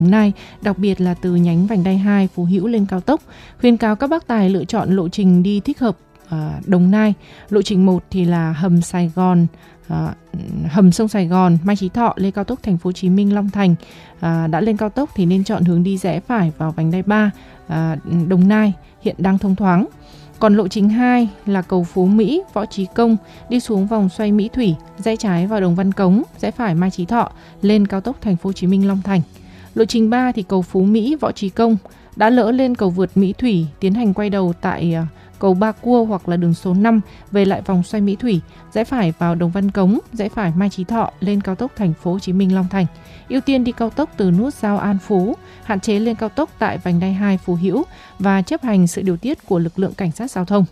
Đồng Nai, đặc biệt là từ nhánh vành đai 2 Phú Hữu lên cao tốc. Khuyến cáo các bác tài lựa chọn lộ trình đi thích hợp Đồng Nai. Lộ trình 1 thì là hầm sông Sài Gòn, Mai Chí Thọ lên cao tốc Thành phố Hồ Chí Minh Long Thành. Đã lên cao tốc thì nên chọn hướng đi rẽ phải vào vành đai 3 Đồng Nai, hiện đang thông thoáng. Còn lộ trình 2 là cầu Phú Mỹ, Võ Trí Công đi xuống vòng xoay Mỹ Thủy, rẽ trái vào Đồng Văn Cống, rẽ phải Mai Chí Thọ lên cao tốc Thành phố Hồ Chí Minh Long Thành. Lộ trình 3 thì cầu Phú Mỹ, Võ Trí Công đã lỡ lên cầu vượt Mỹ Thủy, tiến hành quay đầu tại cầu Ba Cua hoặc là đường số 5 về lại vòng xoay Mỹ Thủy, rẽ phải vào Đồng Văn Cống, rẽ phải Mai Chí Thọ lên cao tốc Thành phố Hồ Chí Minh Long Thành. Ưu tiên đi cao tốc từ nút giao An Phú, hạn chế lên cao tốc tại vành đai 2 Phú Hữu và chấp hành sự điều tiết của lực lượng cảnh sát giao thông.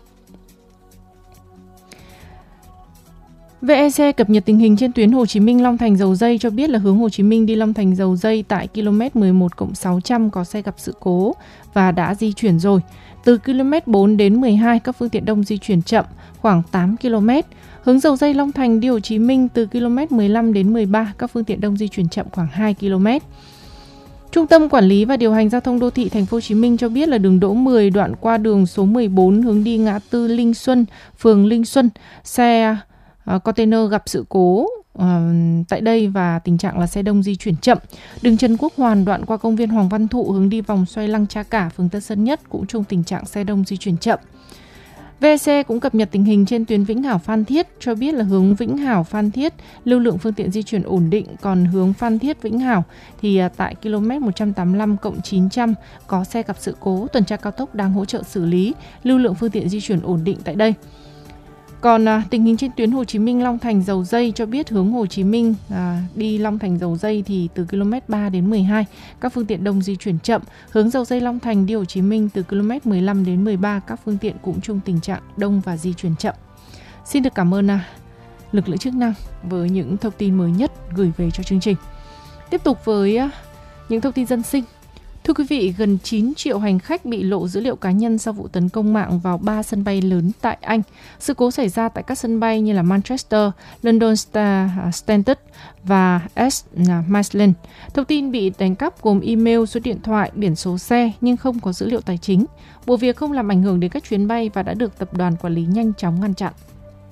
VEC cập nhật tình hình trên tuyến Hồ Chí Minh Long Thành Dầu Dây cho biết là hướng Hồ Chí Minh đi Long Thành Dầu Dây tại km 11+600 có xe gặp sự cố và đã di chuyển rồi. Từ km 4 đến 12 các phương tiện đông di chuyển chậm khoảng 8 km. Hướng Dầu Dây Long Thành đi Hồ Chí Minh từ km 15 đến 13 các phương tiện đông di chuyển chậm khoảng 2 km. Trung tâm Quản lý và Điều hành Giao thông Đô thị Thành phố Hồ Chí Minh cho biết là đường Đỗ 10 đoạn qua đường số 14 hướng đi ngã tư Linh Xuân, phường Linh Xuân, xe container gặp sự cố tại đây và tình trạng là xe đông di chuyển chậm. Đường Trần Quốc Hoàn đoạn qua công viên Hoàng Văn Thụ hướng đi vòng xoay Lăng Cha Cả, phường Tân Sơn Nhất cũng trong tình trạng xe đông di chuyển chậm. VEC cũng cập nhật tình hình trên tuyến Vĩnh Hảo Phan Thiết cho biết là hướng Vĩnh Hảo Phan Thiết lưu lượng phương tiện di chuyển ổn định, còn hướng Phan Thiết Vĩnh Hảo thì tại km 185+900 có xe gặp sự cố, tuần tra cao tốc đang hỗ trợ xử lý, lưu lượng phương tiện di chuyển ổn định tại đây. Còn tình hình trên tuyến Hồ Chí Minh Long Thành Dầu Dây cho biết hướng Hồ Chí Minh đi Long Thành Dầu Dây thì từ km 3 đến 12 các phương tiện đông di chuyển chậm. Hướng Dầu Dây Long Thành đi Hồ Chí Minh từ km 15 đến 13 các phương tiện cũng chung tình trạng đông và di chuyển chậm. Xin được cảm ơn lực lượng chức năng với những thông tin mới nhất gửi về cho chương trình. Tiếp tục với những thông tin dân sinh. Thưa quý vị, gần 9 triệu hành khách bị lộ dữ liệu cá nhân sau vụ tấn công mạng vào 3 sân bay lớn tại Anh. Sự cố xảy ra tại các sân bay như là Manchester, London Stansted và Maitland. Thông tin bị đánh cắp gồm email, số điện thoại, biển số xe nhưng không có dữ liệu tài chính. Vụ việc không làm ảnh hưởng đến các chuyến bay và đã được tập đoàn quản lý nhanh chóng ngăn chặn.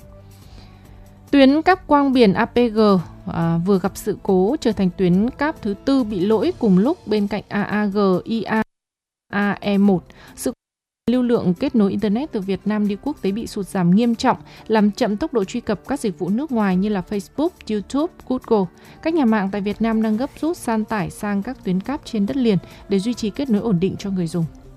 Tuyến cáp quang biển APG vừa gặp sự cố, trở thành tuyến cáp thứ 4 bị lỗi cùng lúc bên cạnh AAG IAE1. Sự lưu lượng kết nối Internet từ Việt Nam đi quốc tế bị sụt giảm nghiêm trọng, làm chậm tốc độ truy cập các dịch vụ nước ngoài như là Facebook, YouTube, Google. Các nhà mạng tại Việt Nam đang gấp rút san tải sang các tuyến cáp trên đất liền để duy trì kết nối ổn định cho người dùng.